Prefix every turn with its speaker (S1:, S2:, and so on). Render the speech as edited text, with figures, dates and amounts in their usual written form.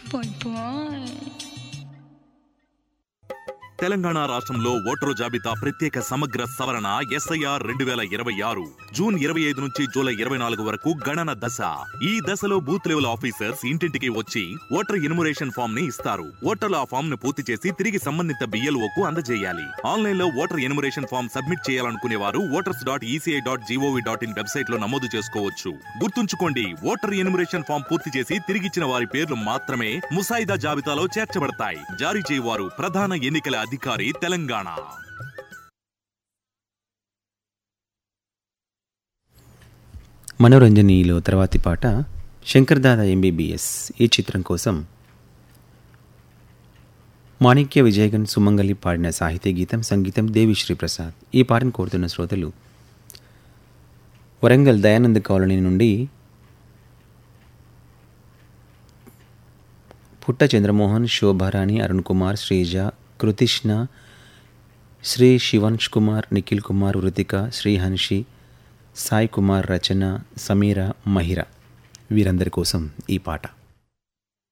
S1: Bye bye.
S2: Telangana రాష్ట్రంలో voter జాబితా ప్రత్యేక సమగ్ర సవరణ SIR 2026 జూన్ 25 నుంచి జూలై 24 వరకు గణన దశ. ఈ దశలో బూత్ లెవెల్ ఆఫీసర్స్ ఇంటింటికి వచ్చి ఓటర్ ఎన్యుమరేషన్ ఫామ్ ని ఇస్తారు. ఓటర్లు ఆ ఫామ్ ను పూర్తి చేసి తిరిగి సంబంధిత BLOకు అందజేయాలి. ఆన్లైన్ లో ఓటర్ ఎన్యుమరేషన్ ఫామ్ సబ్మిట్ చేయాలనుకునే వారు voters.eci.gov.in వెబ్సైట్ లో నమోదు చేసుకోవచ్చు. గుర్తుంచుకోండి, ఓటర్ ఎన్యుమరేషన్ ఫామ్ పూర్తి చేసి తిరిగిచ్చిన వారి పేర్లు మాత్రమే ముసాయిదా జాబితాలో చేర్చబడతాయి. జారీ చేయవారు ప్రధాన ఎన్నికల అధికారి, తెలంగాణ.
S3: మనోరంజనీలో తర్వాతి పాట శంకర్దాదా MBBS ఈ చిత్రం కోసం మాణిక్య విజయగన్ సుమంగలి పాడిన సాహితీ గీతం, సంగీతం దేవిశ్రీ ప్రసాద్. ఈ పాటను కోరుతున్న శ్రోతలు వరంగల్ దయానంద్ కాలనీ నుండి పుట్ట చంద్రమోహన్, శోభారాణి, అరుణ్ కుమార్, శ్రీజ, కృతిష్ణ, శ్రీ శివన్ష్ కుమార్, నిఖిల్ కుమార్, వృతిక, శ్రీహన్షి, సాయి కుమార్, రచన, సమీర, మహిర వీరందరి కోసం ఈ పాట.